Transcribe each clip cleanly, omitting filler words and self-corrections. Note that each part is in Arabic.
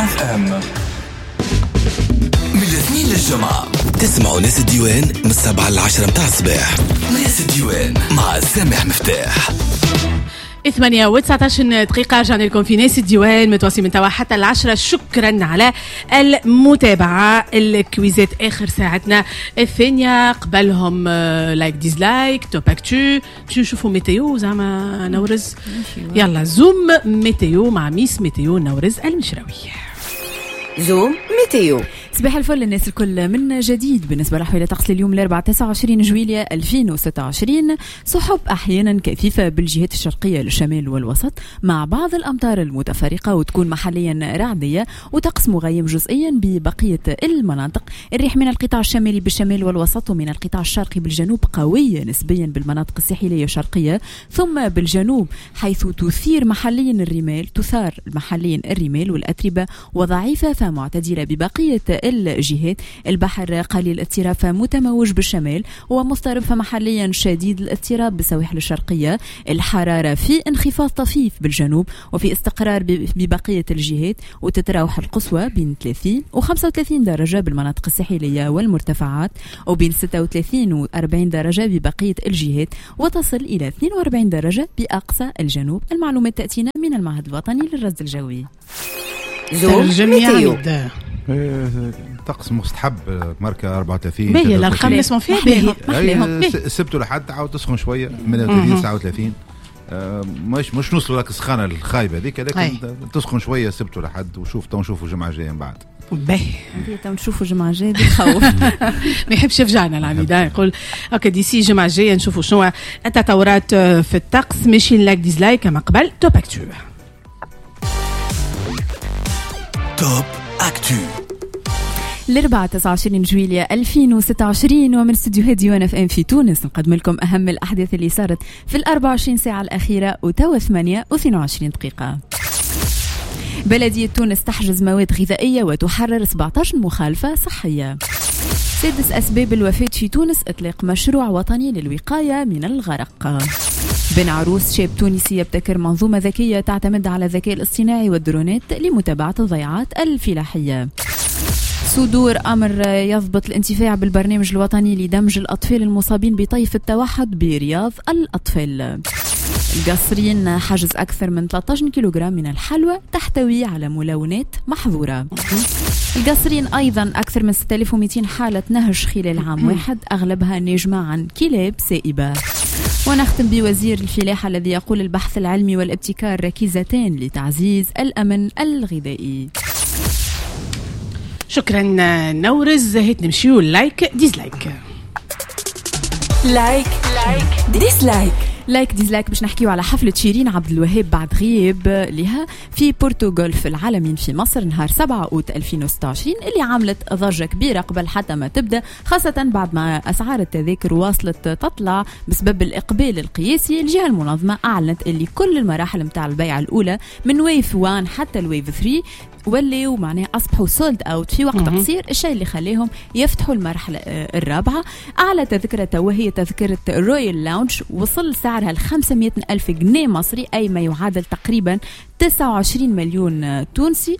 اف ام من الاثنين للجمعة تسمعوا ناس الديوان من 7 ل 10 متاع الصباح. ناس الديوان مع سامح مفتاح. 8:19 دقيقة رجعنا لكم في ناس الديوان متواصل من توا حتى 10. شكرا على المتابعة. الكويزات آخر ساعتنا الثانية قبلهم لايك ديزلايك توب اكتو. باش نشوفوا ميتيو زعما نورز. يلا زوم ميتيو مع ميس ميتيو نورز المشراوي. زوم ميتيو. صباح الفل الناس الكل من جديد. بالنسبة لحوالي طقس اليوم الأربعاء 29 جويلية 2026 سحب أحيانا كثيفة بالجهات الشرقية للشمال والوسط مع بعض الأمطار المتفرقة وتكون محليا رعدية وطقس مغيم جزئيا ببقية المناطق. الريح من القطاع الشمالي بالشمال والوسط ومن القطاع الشرقي بالجنوب قوية نسبيا بالمناطق الساحلية الشرقية ثم بالجنوب حيث تثار محليا الرمال والأتربة وضعيفة فمعتدلة ببقية الجهات. البحر قليل الاضطراب متموج بالشمال ومضطرب فمحليا شديد الاضطراب بالسواحل الشرقية. الحرارة في انخفاض طفيف بالجنوب وفي استقرار ببقية الجهات وتتراوح القصوى بين 30 و35 درجة بالمناطق الساحلية والمرتفعات وبين 36 و40 درجة ببقية الجهات وتصل إلى 42 درجة بأقصى الجنوب. المعلومات تأتينا من المعهد الوطني للرصد الجوي. زوم ميتيو. طقس مستحب ماركة 34 باهي الأرقام نسمع فيها باهي. سبتوا لحد عاود تسخن شوية 38 39 مش نوصلوا لك السخانة الخايبة ذيك لكن تسخن شوية سبتوا لحد وشوف نشوفوا جمعة جاية من بعد. باهي نشوفوا جمعة جاية بتخوف. ما يحبش يفجعنا العميد يقول اوكي ديسي جمعة جاية نشوفوا شنو التطورات في الطقس. ماشي لايك ديزلايك كما قبل. توب اكتو. توب اكتو الأربعاء 29 جويلية 2026 ومن استديوهات ديوان اف ام في تونس نقدم لكم أهم الأحداث اللي صارت في 24 ساعة الأخيرة وتوا 8:22 دقيقة. بلدية تونس تحجز مواد غذائية وتحرر 17 مخالفة صحية. 6 أسباب الوفاة في تونس إطلاق مشروع وطني للوقاية من الغرق. بن عروس شاب تونسي يبتكر منظومة ذكية تعتمد على الذكاء الاصطناعي والدرونات لمتابعة الضيعات الفلاحية. صدور أمر يضبط الانتفاع بالبرنامج الوطني لدمج الأطفال المصابين بطيف التوحد برياض الأطفال. القصرين حجز أكثر من 13 كيلوغرام من الحلوى تحتوي على ملونات محظورة. القصرين أيضا أكثر من 6200 حالة نهش خلال عام واحد أغلبها ناجمة عن كلاب سائبة. ونختم بوزير الفلاحة الذي يقول البحث العلمي والابتكار ركيزتان لتعزيز الأمن الغذائي. شكرا نورز. هيت نمشيو لايك ديزلايك. لايك ديزلايك. لايك ديزلايك باش نحكيو على حفلة شيرين عبد الوهاب بعد غياب لها في بورتوغولف العالمين في مصر نهار 7 أوت 2026 اللي عملت ضجة كبيرة قبل حتى ما تبدأ خاصة بعد ما أسعار التذاكر واصلت تطلع بسبب الإقبال القياسي. الجهة المنظمة أعلنت اللي كل المراحل متاع البيع الأولى من ويف 1 حتى الويف 3 وليوا معناه أصبحوا سولد أوت في وقت قصير. الشيء اللي خليهم يفتحوا المرحلة الرابعة. أعلى تذكرة وهي تذكرة رويال لاونج وصل سعرها 500,000 جنيه مصري أي ما يعادل تقريبا 29 مليون تونسية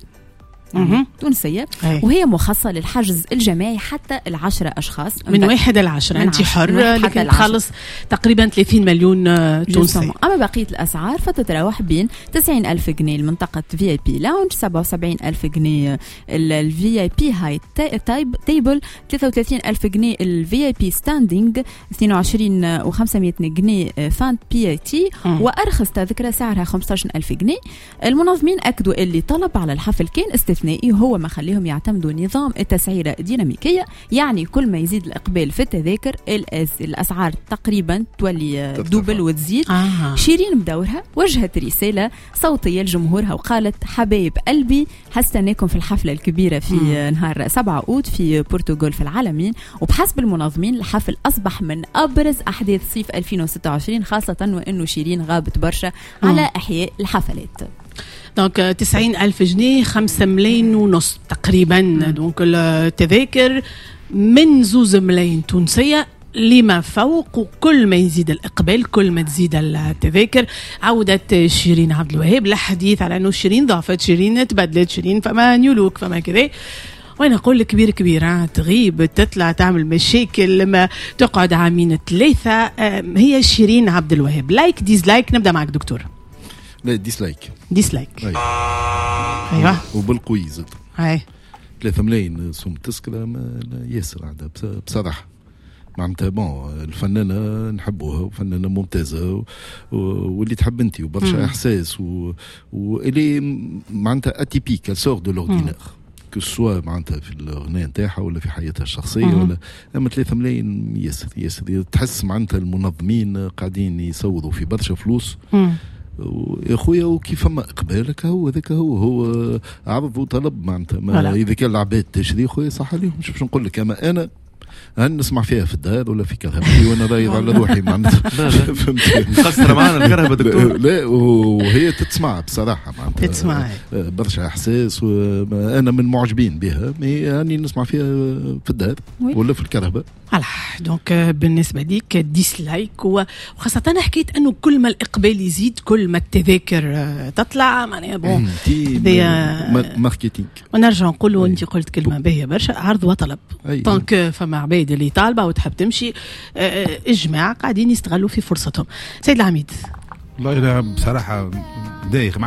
وهي مخصصة للحجز الجماعي حتى 10 أشخاص من 1 ل 10 أنت حر لكن تخلص تقريبا 30 مليون تونسي. أما بقية الأسعار فتتراوح بين 90,000 جنيه لمنطقة VIP لاونج 77,000 جنيه VIP هاي تيبل 33,000 جنيه VIP ستاندينج 22,500 جنيه فانت PIT وأرخص تذكرة سعرها 15,000 جنيه. المنظمين أكدوا اللي طلب على الحفل كان استثنائي هو ما خليهم يعتمدوا نظام التسعيرة ديناميكية يعني كل ما يزيد الإقبال في التذاكر الأسعار تقريبا تولي دوبل وتزيد. شيرين بدورها وجهت رسالة صوتية لجمهورها وقالت حبايب قلبي هستناكم في الحفلة الكبيرة في نهار 7 أوت في بورتوغولف العالمين. وبحسب المنظمين الحفل أصبح من أبرز أحداث صيف 2026 خاصة وأنه شيرين غابت برشا على إحياء الحفلات. دونك 90,000 جنيه 5 ملايين ونص تقريبا. دونك التذاكر من 2 ملايين تونسية لما فوق، وكل ما يزيد الإقبال كل ما تزيد التذاكر. عودة شيرين عبد الوهاب للحديث على أنه شيرين ضعفت، شيرين تبدلت، شيرين فما نيولوك فما كذا. وأنا أقول كبير تغيب تطلع تعمل مشاكل لما تقعد عامين 3. هي شيرين عبد الوهاب. لايك ديزلايك؟ نبدأ معك دكتور. لا ديسلايك. أيوة وبالقويز. هاي 3 ملايين سوم تسكرة ياسر عادة بصراحة. معناتها بون الفنانة نحبوها وفنانة ممتازة واللي تحب انتي وبرشا احساس واللي معناتها اتيبيك سور دو لوردينير كسوا معناتها في الغناء نتاعها ولا في حياتها الشخصية ولا. اما 3 ملايين ياسر تحس معناتها المنظمين قاعدين يصوروا في برشا فلوس. يا خويا وكيف فما اقبالك هو ذاك هو عرض وطلب معناتها اذا كان العباد تشري خويا صح عليهم. مش باش نقول لك اما انا هل نسمع فيها في الدار ولا في كرهبتي وانا رايض على روحي معناتها. فهمت خسر معنا الكرهبه دكتور. لا وهي تتسمع بصراحه معناتها تسمع برشا احساس وانا من معجبين بها. يعني نسمع فيها في الدار ولا في الكرهبه. دونك بالنسبه ليك ديسلايك. وخاصه حكيت انه كل ما الاقبال يزيد كل ما التذاكر تطلع معناها بون ماركتينغ. ونرجع نقولوا انت قلت كلمه باهيه برشا، عرض وطلب. دونك فما عباد اللي طالبه وتحب تمشي، اجماع قاعدين يستغلوا في فرصتهم. سيد العميد والله بصراحه دايخ